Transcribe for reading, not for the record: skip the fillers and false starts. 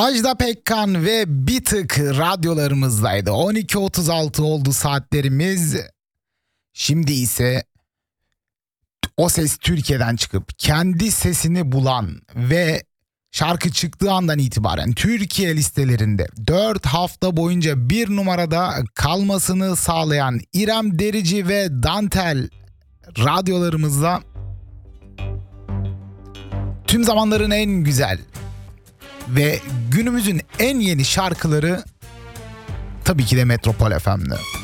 Ajda Pekkan ve Bir Tık radyolarımızdaydı. 12.36 oldu saatlerimiz. Şimdi ise O Ses Türkiye'den çıkıp kendi sesini bulan ve şarkı çıktığı andan itibaren Türkiye listelerinde 4 hafta boyunca bir numarada kalmasını sağlayan İrem Derici ve Dantel radyolarımızda tüm zamanların en güzel ve günümüzün en yeni şarkıları tabii ki de Metropol FM'de.